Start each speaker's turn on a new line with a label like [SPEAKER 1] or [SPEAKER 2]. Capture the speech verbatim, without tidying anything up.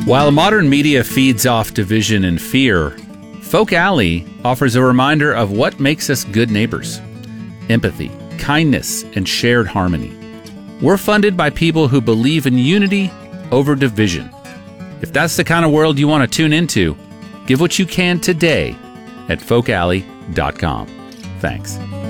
[SPEAKER 1] While modern media feeds off division and fear, Folk Alley offers a reminder of what makes us good neighbors: empathy, kindness, and shared harmony. We're funded by people who believe in unity over division. If that's the kind of world you want to tune into, give what you can today at folk alley dot com. Thanks.